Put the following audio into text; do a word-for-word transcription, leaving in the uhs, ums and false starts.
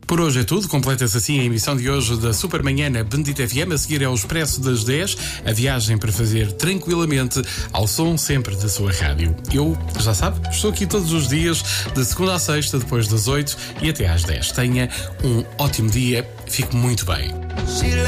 Por hoje é tudo. Completa-se assim a emissão de hoje da Supermanhã na Bendita F M. A seguir é o Expresso das dez, a viagem para fazer tranquilamente ao som sempre da sua rádio. Eu, já sabe, estou aqui todos os dias, de segunda à sexta, depois das oito e até às dez. Tenha um ótimo dia, fique muito bem.